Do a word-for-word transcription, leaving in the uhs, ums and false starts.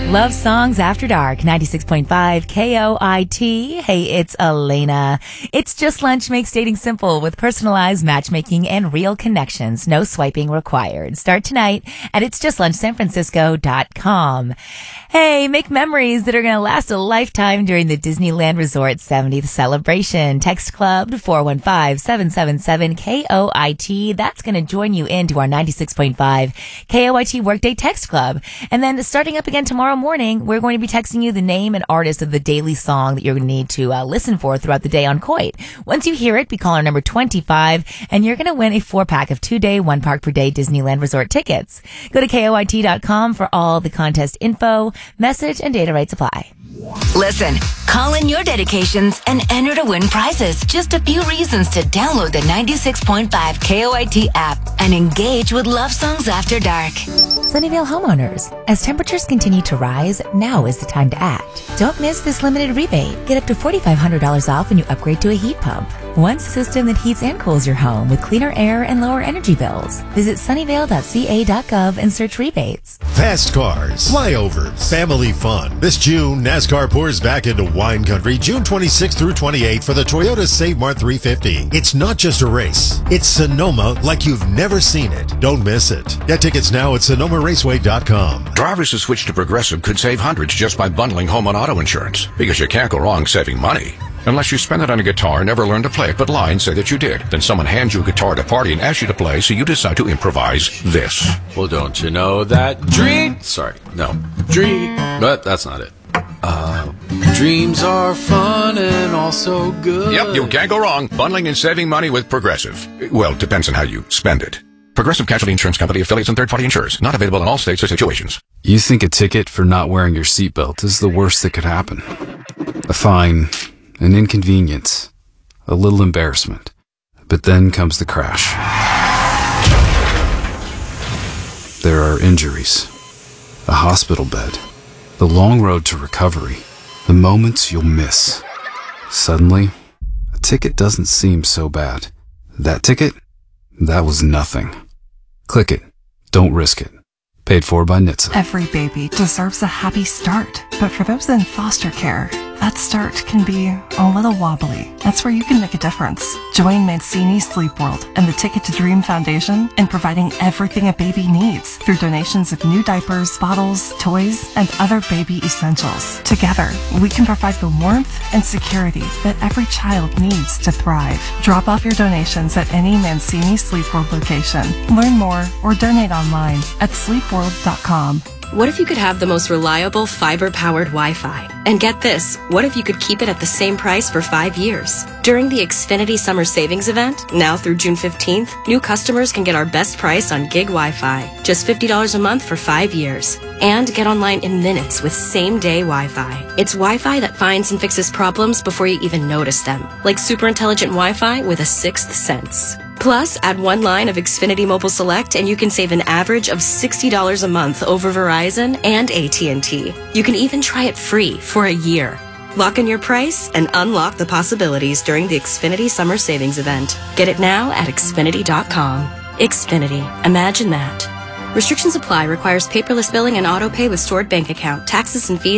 Love Songs After Dark, ninety-six point five K O I T. Hey, it's Elena. It's Just Lunch makes dating simple with personalized matchmaking and real connections. No swiping required. Start tonight at its just lunch san francisco dot com. Hey, make memories that are going to last a lifetime during the Disneyland Resort seventieth celebration. Text Club to four one five, seven seven seven, K O I T. That's going to join you into our ninety-six point five K O I T Workday Text Club. And then starting up again tomorrow morning, we're going to be texting you the name and artist of the daily song that you're going to need to uh, listen for throughout the day on Coit. Once you hear it, be caller number twenty-five, and you're going to win a four-pack of two-day, one-park-per-day Disneyland Resort tickets. Go to K O I T dot com for all the contest info, message, and data rights apply. Listen, call in your dedications and enter to win prizes. Just a few reasons to download the ninety-six point five K O I T app and engage with Love Songs After Dark. Sunnyvale homeowners, as temperatures continue to rise, now is the time to act. Don't miss this limited rebate. Get up to four thousand five hundred dollars off when you upgrade to a heat pump. One system that heats and cools your home with cleaner air and lower energy bills. Visit sunnyvale dot c a dot gov and search rebates. Fast cars, flyovers, family fun. This June, NASCAR pours back into wine country June twenty-sixth through twenty-eighth for the Toyota Save Mart three fifty. It's not just a race. It's Sonoma like you've never seen it. Don't miss it. Get tickets now at sonoma raceway dot com. Drivers who switch to Progressive could save hundreds just by bundling home and auto insurance, because you can't go wrong saving money. Unless you spend it on a guitar, never learn to play it, but lie and say that you did. Then someone hands you a guitar at a party and asks you to play, so you decide to improvise this. Well, don't you know that dream... Sorry, no. Dream... But that's not it. Uh, dreams are fun and also good. Yep, you can't go wrong. Bundling and saving money with Progressive. Well, it depends on how you spend it. Progressive Casualty Insurance Company, affiliates, and third-party insurers. Not available in all states or situations. You think a ticket for not wearing your seatbelt is the worst that could happen. A fine... an inconvenience, a little embarrassment. But then comes the crash. There are injuries, a hospital bed, the long road to recovery, the moments you'll miss. Suddenly, a ticket doesn't seem so bad. That ticket? That was nothing. Click it. Don't risk it. Paid for by N H T S A. Every baby deserves a happy start, but for those in foster care, that start can be a little wobbly. That's where you can make a difference. Join Mancini Sleep World and the Ticket to Dream Foundation in providing everything a baby needs through donations of new diapers, bottles, toys, and other baby essentials. Together, we can provide the warmth and security that every child needs to thrive. Drop off your donations at any Mancini Sleep World location. Learn more or donate online at sleep world dot com. What if you could have the most reliable fiber-powered Wi-Fi? And get this, what if you could keep it at the same price for five years? During the Xfinity Summer Savings Event, now through June fifteenth, new customers can get our best price on gig Wi-Fi, just fifty dollars a month for five years. And get online in minutes with same-day Wi-Fi. It's Wi-Fi that finds and fixes problems before you even notice them, like super intelligent Wi-Fi with a sixth sense. Plus, add one line of Xfinity Mobile Select and you can save an average of sixty dollars a month over Verizon and A T and T. You can even try it free for a year. Lock in your price and unlock the possibilities during the Xfinity Summer Savings Event. Get it now at xfinity dot com. Xfinity. Imagine that. Restrictions apply. Requires paperless billing and auto pay with stored bank account. Taxes and fees